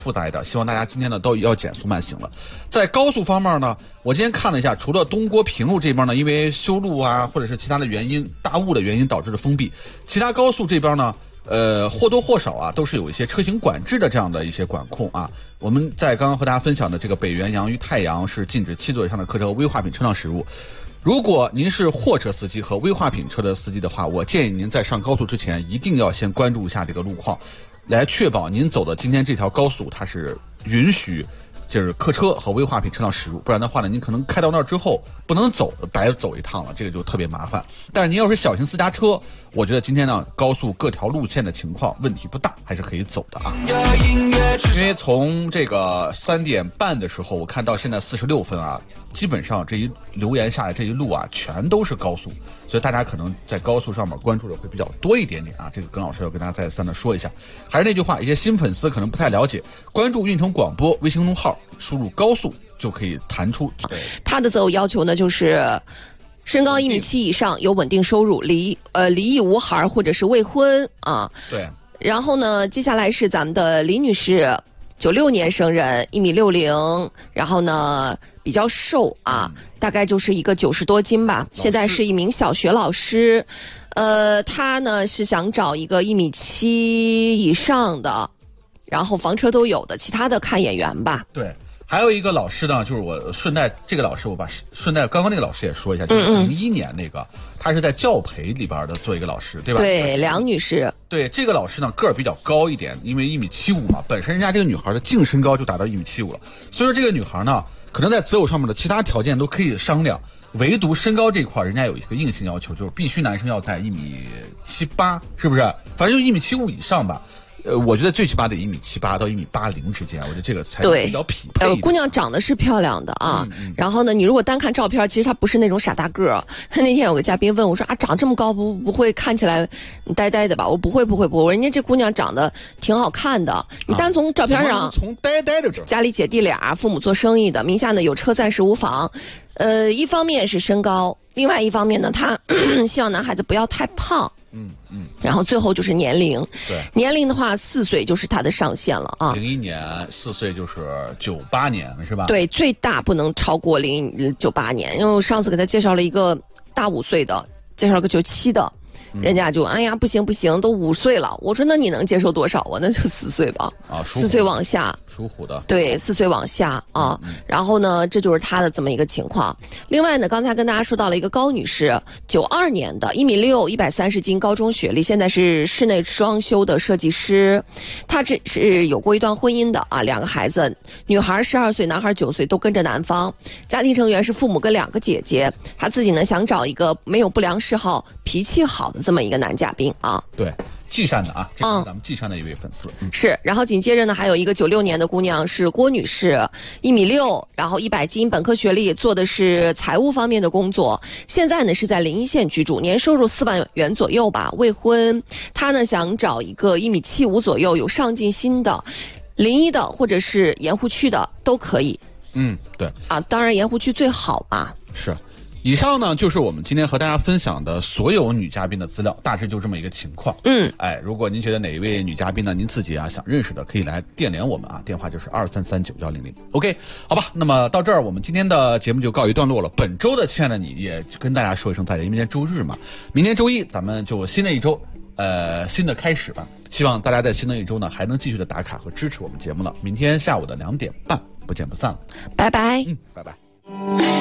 复杂一点，希望大家今天呢都要减速慢行了。在高速方面呢，我今天看了一下，除了东郭平路这边呢，因为修路啊或者是其他的原因，大雾的原因导致的封闭，其他高速这边呢，或多或少啊都是有一些车型管制的这样的一些管控啊。我们在刚刚和大家分享的这个北元阳于太阳是禁止7座以上的客车和危化品车辆驶入。如果您是货车司机和危化品车的司机的话，我建议您在上高速之前一定要先关注一下这个路况，来确保您走的今天这条高速它是允许就是客车和危化品车辆驶入，不然的话呢，您可能开到那儿之后不能走，白走一趟了，这个就特别麻烦。但是您要是小型私家车，我觉得今天呢高速各条路线的情况问题不大，还是可以走的啊。因为从这个3点半的时候，我看到现在46分啊，基本上这一留言下来这一路啊全都是高速，所以大家可能在高速上面关注的会比较多一点点啊。这个耿老师要跟大家再三的说一下。还是那句话，一些新粉丝可能不太了解，关注运城广播微信公众号，输入高速就可以弹出。 他的择偶要求呢，就是身高1.7米以上，有稳定收入，离异无孩或者是未婚啊。 对。 然后呢，接下来是咱们的李女士，96年生人，1.60米，然后呢比较瘦啊，大概就是一个90多斤吧。现在是一名小学老师，她呢是想找一个1.7米以上的，然后房车都有的，其他的看眼缘吧。 对。还有一个老师呢，就是我顺带这个老师，我把顺带刚刚那个老师也说一下，就是01年那个，他是在教培里边的做一个老师，对吧？ 对，梁女士。 对，这个老师呢个儿比较高一点，因为1.75米嘛，本身人家这个女孩的净身高就达到1.75米了，所以说这个女孩呢，可能在择偶上面的其他条件都可以商量，唯独身高这块人家有一个硬性要求，就是必须男生要在1.78米，是不是？反正就1.75米以上吧。我觉得最起码得1.78米到1.80米之间，我觉得这个才比较匹配。 姑娘长得是漂亮的啊，然后呢，你如果单看照片，其实她不是那种傻大个儿。那天有个嘉宾问我说啊，长这么高不会看起来呆呆的吧？我不会，人家这姑娘长得挺好看的。你单从照片上， 从呆呆的家里姐弟俩，父母做生意的，名下呢有车暂时无房。一方面是身高，另外一方面呢，他希望男孩子不要太胖。然后最后就是年龄， 对， 年龄的话4岁就是他的上限了啊。 01年4岁就是98年是吧？ 对，最大不能超过98年，因为我上次给他介绍了一个大5岁的，介绍了个97的。人家就哎呀不行，都5岁了。我说那你能接受多少啊？那就4岁吧。啊，4岁往下。 属虎的。 对，4岁往下啊。然后呢，这就是他的这么一个情况。另外呢，刚才跟大家说到了一个高女士，92年的，1.6米，130斤，高中学历，现在是室内装修的设计师。她这是有过一段婚姻的啊，2个孩子，女孩12岁，男孩9岁，都跟着男方。家庭成员是父母跟2个姐姐。她自己呢想找一个没有不良嗜好、脾气好的这么一个男嘉宾啊。 对，稷山的啊，这是咱们稷山的一位粉丝。 是，然后紧接着呢，还有一个96年的姑娘是郭女士，1.6米，然后100斤，本科学历，做的是财务方面的工作，现在呢是在临沂县居住，年收入4万元左右吧，未婚。她呢想找一个1.75米左右，有上进心的，临沂的或者是盐湖区的都可以。 对啊，当然盐湖区最好吧。 是。以上呢就是我们今天和大家分享的所有女嘉宾的资料，大致就这么一个情况。如果您觉得哪一位女嘉宾呢，您自己啊想认识的，可以来电联我们啊，电话就是2339-100。OK， 好吧，那么到这儿我们今天的节目就告一段落了。本周的亲爱的你也跟大家说一声再见，因为今天周日嘛，明天周一咱们就新的一周新的开始吧。希望大家在新的一周呢还能继续的打卡和支持我们节目了。明天下午的2点半不见不散了， 拜拜。 拜拜。